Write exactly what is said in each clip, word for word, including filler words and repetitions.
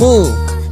kamu.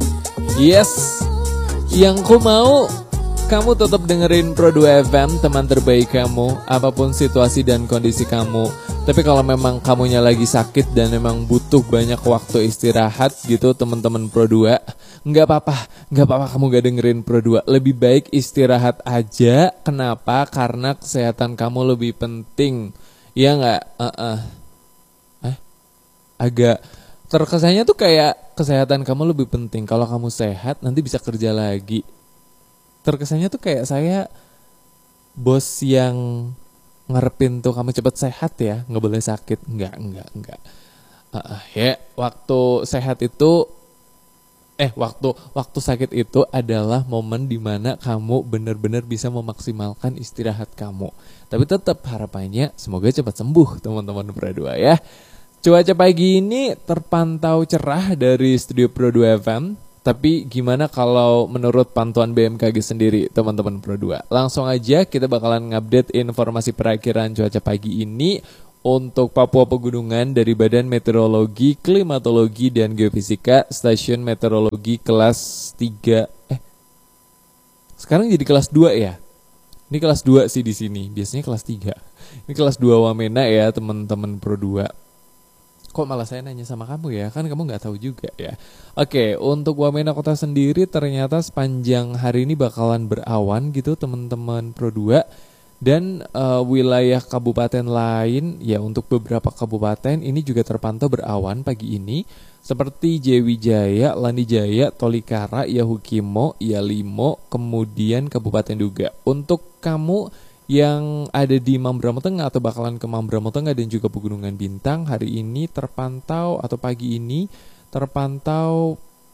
Yes, yang ku mau kamu tetap dengerin Pro dua F M, teman terbaik kamu, apapun situasi dan kondisi kamu. Tapi kalau memang kamunya lagi sakit dan memang butuh banyak waktu istirahat gitu teman-teman Pro dua, nggak apa-apa, nggak apa-apa kamu gak dengerin Pro dua. Lebih baik istirahat aja. Kenapa? Karena kesehatan kamu lebih penting. Iya nggak? Uh-uh. Eh? Agak terkesannya tuh kayak kesehatan kamu lebih penting. Kalau kamu sehat nanti bisa kerja lagi. Terkesannya tuh kayak saya bos yang ngarepin tuh kamu cepet sehat ya, nggak boleh sakit. Nggak, nggak, nggak. Uh, ya, waktu sehat itu, eh waktu waktu sakit itu adalah momen dimana kamu benar-benar bisa memaksimalkan istirahat kamu. Tapi tetap harapannya semoga cepat sembuh teman-teman Pro dua ya. Cuaca pagi ini terpantau cerah dari studio Pro dua F M. Tapi gimana kalau menurut pantauan B M K G sendiri teman-teman Pro dua? Langsung aja kita bakalan ngupdate informasi perakiraan cuaca pagi ini untuk Papua Pegunungan dari Badan Meteorologi, Klimatologi, dan Geofisika Stasiun Meteorologi kelas tiga. Eh, sekarang jadi kelas dua ya? Ini kelas dua sih di sini, biasanya kelas tiga. Ini kelas dua Wamena ya teman-teman Pro dua. Kok malah saya nanya sama kamu ya, kan kamu gak tahu juga ya. Oke, untuk Wamena Kota sendiri ternyata sepanjang hari ini bakalan berawan gitu teman-teman Pro dua. Dan uh, wilayah kabupaten lain ya, untuk beberapa kabupaten ini juga terpantau berawan pagi ini. Seperti Jayawijaya, Lanijaya, Tolikara, Yahukimo, Yalimo, kemudian Kabupaten Duga. Untuk kamu yang ada di Mamberamo Tengah atau bakalan ke Mamberamo Tengah dan juga Pegunungan Bintang, hari ini terpantau atau pagi ini terpantau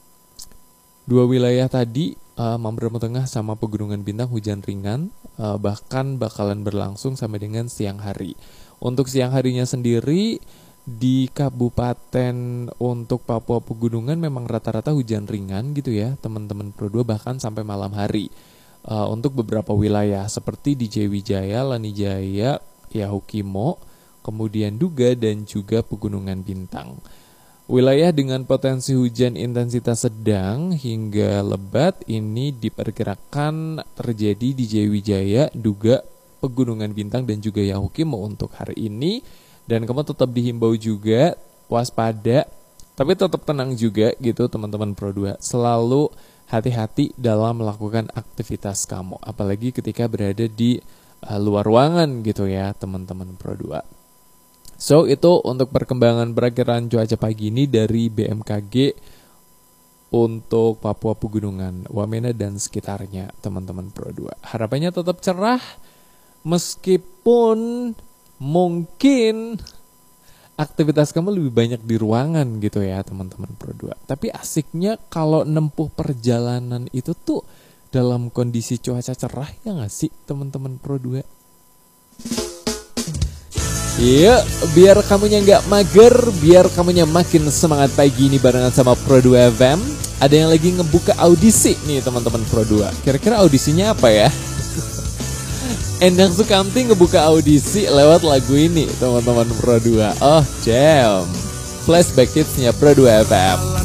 dua wilayah tadi, uh, Mamberamo Tengah sama Pegunungan Bintang hujan ringan, uh, bahkan bakalan berlangsung sampai dengan siang hari. Untuk siang harinya sendiri di kabupaten untuk Papua Pegunungan memang rata-rata hujan ringan gitu ya teman-teman Pro dua, bahkan sampai malam hari. Uh, untuk beberapa wilayah seperti di Jayawijaya, Lanijaya, Yahukimo, kemudian Duga dan juga Pegunungan Bintang. Wilayah dengan potensi hujan intensitas sedang hingga lebat ini diperkirakan terjadi di Jayawijaya, Duga, Pegunungan Bintang dan juga Yahukimo untuk hari ini. Dan kamu tetap dihimbau juga waspada, tapi tetap tenang juga gitu teman-teman Pro dua. Selalu hati-hati dalam melakukan aktivitas kamu, apalagi ketika berada di uh, luar ruangan gitu ya teman-teman Pro dua. So itu untuk perkembangan perakiraan cuaca pagi ini dari B M K G untuk Papua Pegunungan, Wamena dan sekitarnya teman-teman Pro dua. Harapannya tetap cerah meskipun mungkin aktivitas kamu lebih banyak di ruangan gitu ya teman-teman Pro dua. Tapi asiknya kalau nempuh perjalanan itu tuh dalam kondisi cuaca cerah ya gak sih teman-teman Pro dua? Yuk, biar kamunya gak mager, biar kamunya makin semangat pagi ini barengan sama Pro dua F M. Ada yang lagi ngebuka audisi nih teman-teman Pro dua. Kira-kira audisinya apa ya? Endang Sukamti ngebuka audisi lewat lagu ini teman-teman Pro dua. Oh jam, flashback hitsnya Pro dua F M.